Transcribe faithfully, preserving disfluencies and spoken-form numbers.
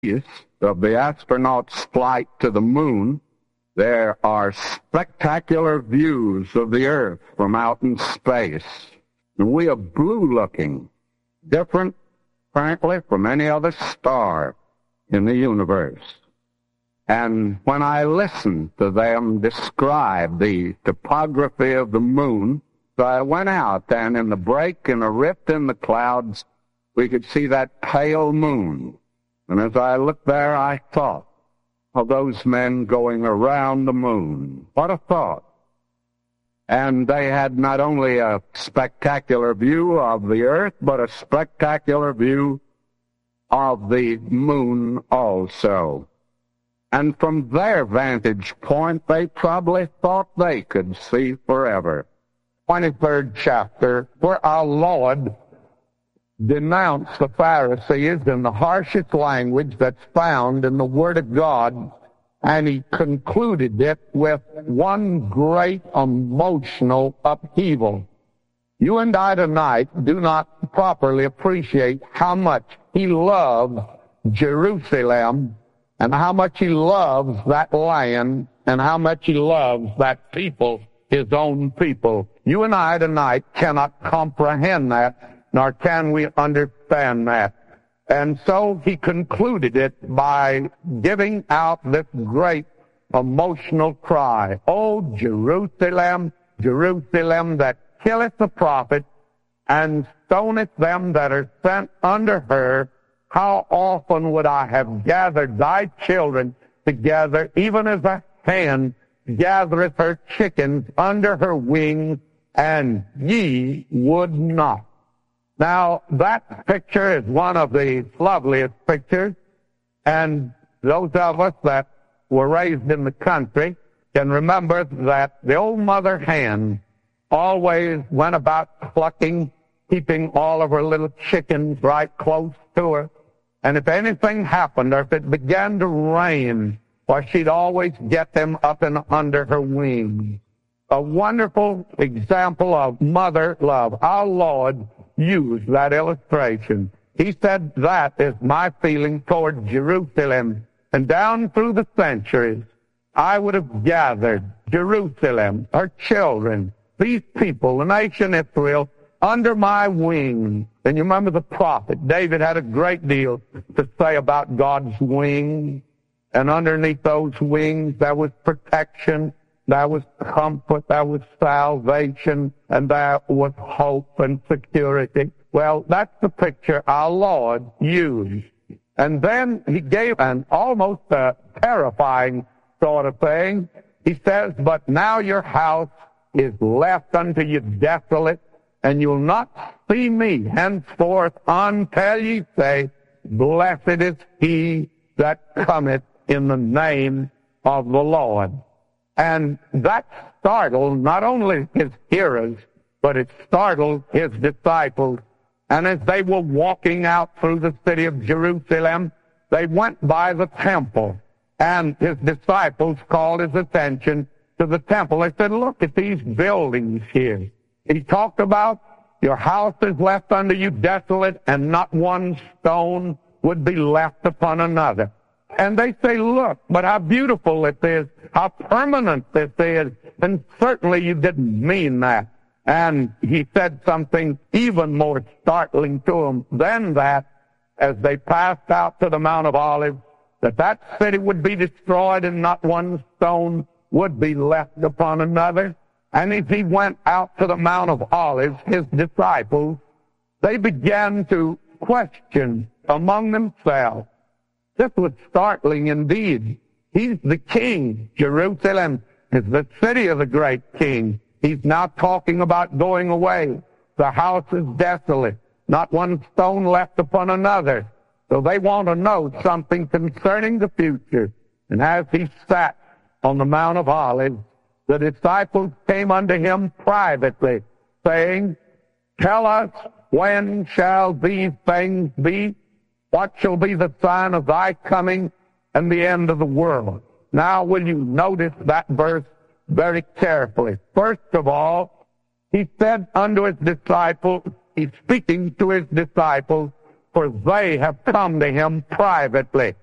of the astronauts' flight to the moon, there are spectacular views of the Earth from out in space. And we are blue-looking, different, frankly, from any other star in the universe. And when I listened to them describe the topography of the moon, so I went out, and in the break, in a rift in the clouds, we could see that pale moon. And as I looked there, I thought of those men going around the moon. What a thought. And they had not only a spectacular view of the Earth, but a spectacular view of the moon also. And from their vantage point, they probably thought they could see forever. twenty-third chapter, where our Lord denounced the Pharisees in the harshest language that's found in the Word of God, and he concluded it with one great emotional upheaval. You and I tonight do not properly appreciate how much he loved Jerusalem, and how much he loves that land, and how much he loves that people, his own people. You and I tonight cannot comprehend that, nor can we understand that. And so he concluded it by giving out this great emotional cry, "O Jerusalem, Jerusalem, that killeth the prophet, and stoneth them that are sent under her, how often would I have gathered thy children together, even as a hen gathereth her chickens under her wings, and ye would not." Now, that picture is one of the loveliest pictures, and those of us that were raised in the country can remember that the old mother hen always went about plucking, keeping all of her little chickens right close to her. And if anything happened, or if it began to rain, well, she'd always get them up and under her wings. A wonderful example of mother love. Our Lord used that illustration. He said, that is my feeling toward Jerusalem. And down through the centuries, I would have gathered Jerusalem, her children, these people, the nation Israel, under my wings. And you remember the prophet, David had a great deal to say about God's wings. And underneath those wings, there was protection, there was comfort, there was salvation, and there was hope and security. Well, that's the picture our Lord used. And then he gave an almost a terrifying sort of thing. He says, "But now your house is left unto you desolate, and you'll not see me henceforth until ye say, Blessed is he that cometh in the name of the Lord." And that startled not only his hearers, but it startled his disciples. And as they were walking out through the city of Jerusalem, they went by the temple. And his disciples called his attention to the temple. They said, "Look at these buildings here." He talked about, "Your house is left unto you desolate, and not one stone would be left upon another." And they say, "Look, but how beautiful it is, how permanent this is." And certainly you didn't mean that. And he said something even more startling to them than that as they passed out to the Mount of Olives, that that city would be destroyed and not one stone would be left upon another. And as he went out to the Mount of Olives, his disciples, they began to question among themselves. This was startling indeed. He's the king. Jerusalem is the city of the great king. He's now talking about going away. The house is desolate, not one stone left upon another. So they want to know something concerning the future. And as he sat on the Mount of Olives, the disciples came unto him privately, saying, "Tell us, when shall these things be? What shall be the sign of thy coming and the end of the world?" Now, will you notice that verse very carefully? First of all, he said unto his disciples, he's speaking to his disciples, for they have come to him privately.